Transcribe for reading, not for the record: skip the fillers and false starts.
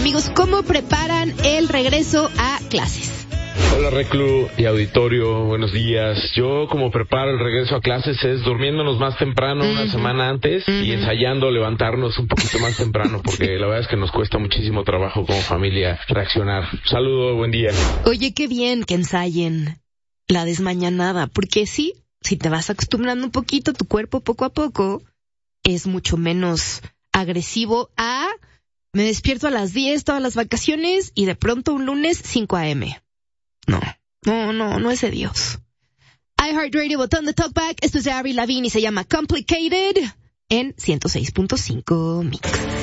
amigos cómo preparan el regreso a clases. Hola Reclu y auditorio, buenos días. Yo como preparo el regreso a clases es durmiéndonos más temprano una semana antes y ensayando levantarnos un poquito más temprano porque la verdad es que nos cuesta muchísimo trabajo como familia reaccionar. Saludo, buen día. Oye, qué bien que ensayen la desmañanada, porque sí, si te vas acostumbrando un poquito, tu cuerpo poco a poco es mucho menos agresivo a me despierto a las 10 todas las vacaciones y de pronto un lunes 5 a.m. No es de Dios. iHeartRadio, botón de talkback. Esto es de Avril Lavigne y se llama Complicated en 106.5 Mix.